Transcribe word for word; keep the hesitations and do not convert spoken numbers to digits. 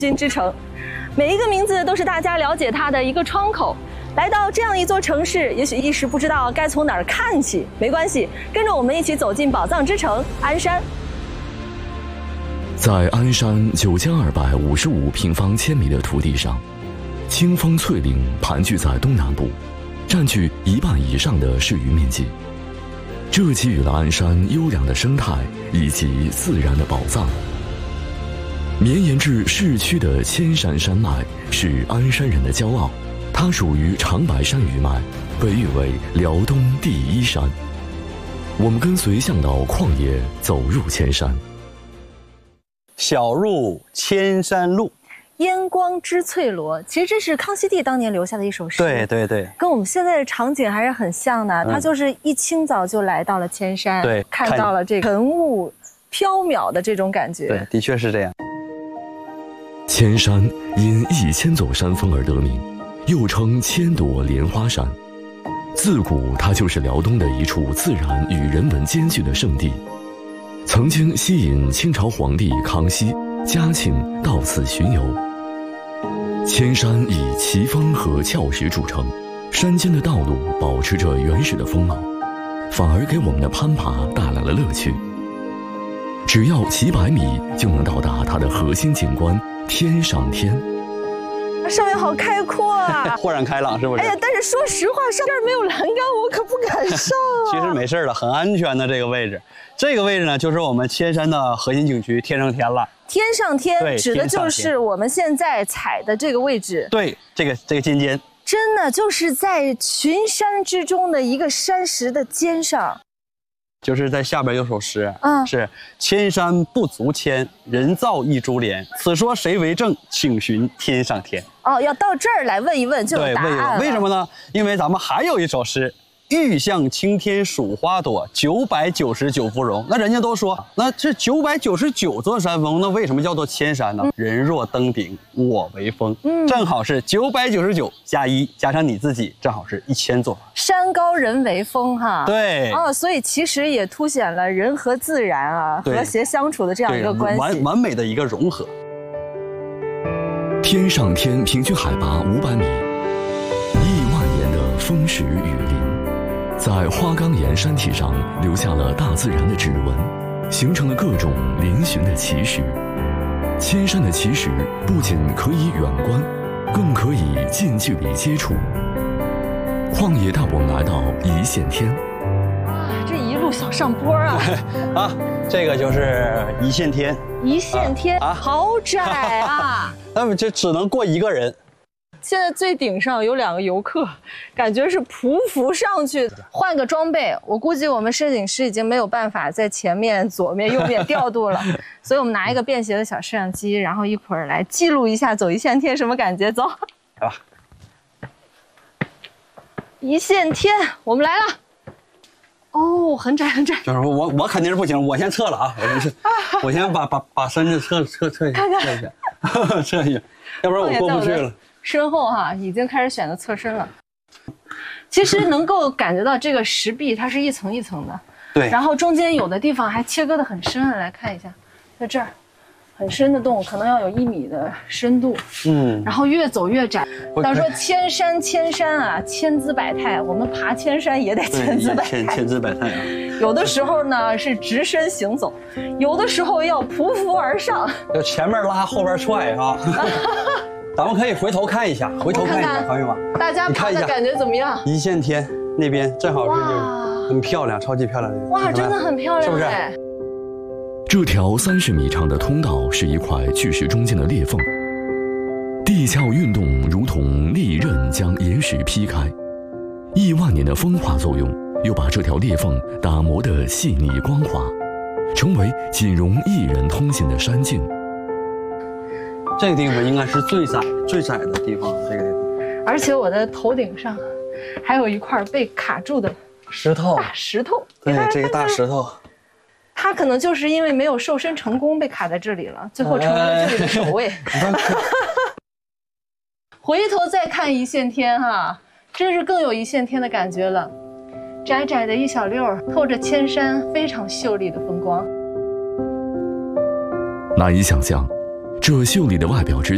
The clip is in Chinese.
心之城，每一个名字都是大家了解它的一个窗口。来到这样一座城市，也许一时不知道该从哪儿看起，没关系，跟着我们一起走进宝藏之城鞍山。 在鞍山九千二百五十五平方千米的土地上，清风翠岭盘踞在东南部，占据一半以上的市域面积。这给予了鞍山优良的生态以及自然的宝藏。绵延至市区的千山山脉是鞍山人的骄傲，它属于长白山余脉，被誉为辽东第一山。我们跟随向导旷野走入千山。 小入千山路， 烟光之翠罗，其实这是康熙帝当年留下的一首诗。 对对对， 跟我们现在的场景还是很像的。 嗯、 他就是一清早就来到了千山， 对， 看到了这个晨雾缥缈的这种感觉。 对，的确是这样。 千山因一千座山峰而得名，又称千朵莲花山。自古它就是辽东的一处自然与人文兼具的圣地，曾经吸引清朝皇帝康熙、嘉庆到此巡游。千山以奇峰和峭石著称，山间的道路保持着原始的风貌，反而给我们的攀爬带来了乐趣。只要几百米就能到达它的核心景观天上天。 上面好开阔啊， 豁然开朗，是不是？ 哎呀，但是说实话，上面没有栏杆，我可不敢上啊。 其实没事了，很安全的这个位置。这个位置呢，就是我们千山的核心景区天上天了。 天上天对指的就是我们现在踩的这个位置。 对，这个这个尖尖， 真的就是在群山之中的一个山石的尖上。 就是在下边有首诗， 嗯， 是千山不足千，人造一株莲。此说谁为证？请寻天上天。 哦，要到这儿来问一问就有答案了。 对，问一问为什么呢？因为咱们还有一首诗。欲向青天数花朵，九百九十九芙蓉。那人家都说，那这九百九十九座山峰，那为什么叫做千山呢？嗯、人若登顶，我为峰。嗯，正好是九百九十九加一，加上你自己，正好是一千座。 山高人为峰，哈。 对。 哦，所以其实也凸显了人和自然啊和谐相处的这样一个关系， 完完美的一个融合。 天上天平均海拔五百米，亿万年的风蚀雨林。在花岗岩山体上留下了大自然的指纹，形成了各种嶙峋的奇石。千山的奇石不仅可以远观，更可以近距离接触。旷野带我们来到一线天。 啊，这一路小上坡啊！ 啊，这个就是一线天。 一线天啊，好窄啊！ 那么这只能过一个人。 现在最顶上有两个游客，感觉是匍匐上去。换个装备，我估计我们摄影师已经没有办法在前面、左面、右面调度了，所以我们拿一个便携的小摄像机，然后一会儿来记录一下走一线天什么感觉。走， 来吧。 一线天，我们来了。哦，很窄很窄。 就是我我肯定是不行，我先撤了啊！我先撤，我先把把把身子撤撤撤一下，撤一下，撤一下，要不然我过不去了。 身后哈、啊、已经开始选择侧身了。其实能够感觉到这个石壁它是一层一层的， 对。然后中间有的地方还切割得很深，来看一下，在这儿很深的洞，可能要有一米的深度。嗯。然后越走越窄。他说千山千山啊，千姿百态，我们爬千山也得千姿百态。 千千姿百态啊。 有的时候呢是直身行走，有的时候要匍匐而上， 就前面拉后边踹啊。咱们可以回头看一下，回头看一下，朋友们， 大家爬的感觉怎么样？ 一线天那边正好是很漂亮，超级漂亮的。 哇，真的很漂亮， 是不是？ 这条三十米长的通道是一块巨石中间的裂缝，地壳运动如同利刃将岩石劈开，亿万年的风化作用又把这条裂缝打磨得细腻光滑，成为仅容一人通行的山径。 这个地方应该是最窄、最窄的地方。这个地方， 而且我的头顶上还有一块被卡住的石头， 大石头。 对，这个大石头， 它可能就是因为没有瘦身成功被卡在这里了，最后成为了这里的守卫。回头再看一线天哈，真是更有一线天的感觉了。窄窄的一小溜儿，透着千山非常秀丽的风光。 难以想象，这秀丽的外表之